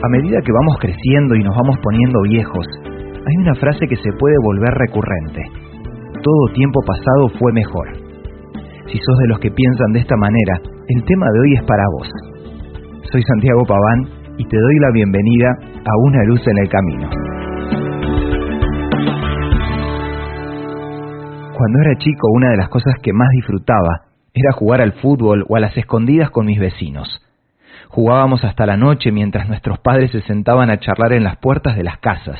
A medida que vamos creciendo y nos vamos poniendo viejos, hay una frase que se puede volver recurrente: todo tiempo pasado fue mejor. Si sos de los que piensan de esta manera, el tema de hoy es para vos. Soy Santiago Paván y te doy la bienvenida a Una Luz en el Camino. Cuando era chico, una de las cosas que más disfrutaba era jugar al fútbol o a las escondidas con mis vecinos. Jugábamos hasta la noche mientras nuestros padres se sentaban a charlar en las puertas de las casas.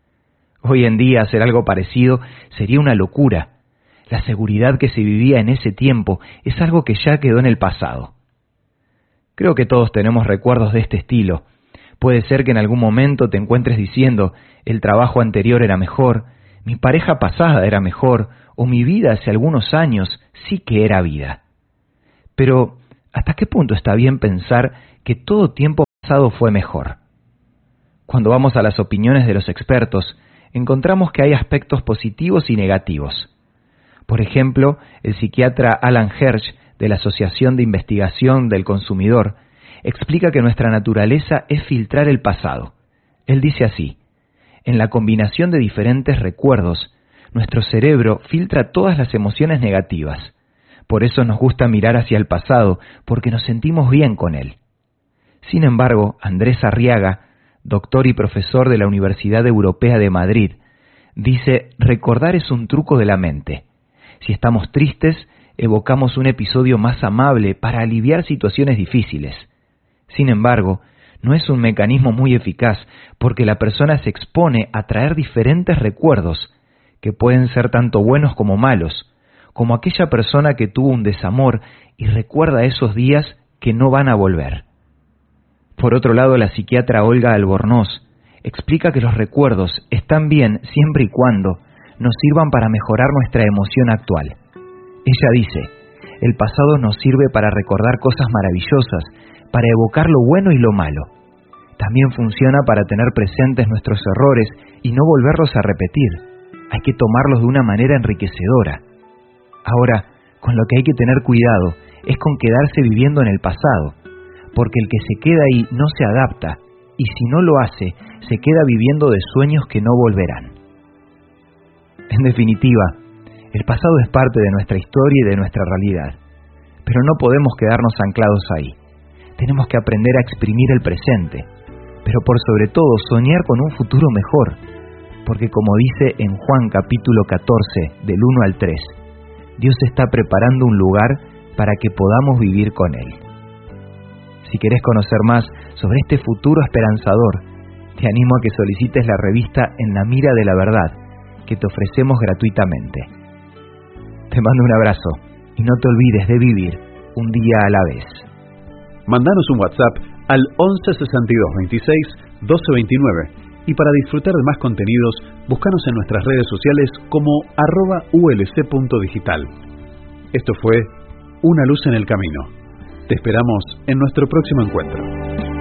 Hoy en día hacer algo parecido sería una locura. La seguridad que se vivía en ese tiempo es algo que ya quedó en el pasado. Creo que todos tenemos recuerdos de este estilo. Puede ser que en algún momento te encuentres diciendo: el trabajo anterior era mejor, mi pareja pasada era mejor, o mi vida hace algunos años sí que era vida. Pero, ¿hasta qué punto está bien pensar que todo tiempo pasado fue mejor? Cuando vamos a las opiniones de los expertos, encontramos que hay aspectos positivos y negativos. Por ejemplo, el psiquiatra Alan Hirsch, de la Asociación de Investigación del Consumidor, explica que nuestra naturaleza es filtrar el pasado. Él dice así: en la combinación de diferentes recuerdos, nuestro cerebro filtra todas las emociones negativas. Por eso nos gusta mirar hacia el pasado, porque nos sentimos bien con él. Sin embargo, Andrés Arriaga, doctor y profesor de la Universidad Europea de Madrid, dice: recordar es un truco de la mente. Si estamos tristes, evocamos un episodio más amable para aliviar situaciones difíciles. Sin embargo, no es un mecanismo muy eficaz, porque la persona se expone a traer diferentes recuerdos, que pueden ser tanto buenos como malos, como aquella persona que tuvo un desamor y recuerda esos días que no van a volver. Por otro lado, la psiquiatra Olga Albornoz explica que los recuerdos están bien siempre y cuando nos sirvan para mejorar nuestra emoción actual. Ella dice: el pasado nos sirve para recordar cosas maravillosas, para evocar lo bueno y lo malo. También funciona para tener presentes nuestros errores y no volverlos a repetir. Hay que tomarlos de una manera enriquecedora. Ahora, con lo que hay que tener cuidado es con quedarse viviendo en el pasado, porque el que se queda ahí no se adapta, y si no lo hace, se queda viviendo de sueños que no volverán. En definitiva, el pasado es parte de nuestra historia y de nuestra realidad, pero no podemos quedarnos anclados ahí. Tenemos que aprender a exprimir el presente, pero por sobre todo soñar con un futuro mejor, porque como dice en Juan capítulo 14, del 1 al 3, Dios está preparando un lugar para que podamos vivir con Él. Si querés conocer más sobre este futuro esperanzador, te animo a que solicites la revista En la Mira de la Verdad, que te ofrecemos gratuitamente. Te mando un abrazo y no te olvides de vivir un día a la vez. Mandanos un WhatsApp al 11 62 26 12 29 y para disfrutar de más contenidos, búscanos en nuestras redes sociales como @ulc.digital. Esto fue Una Luz en el Camino. Te esperamos en nuestro próximo encuentro.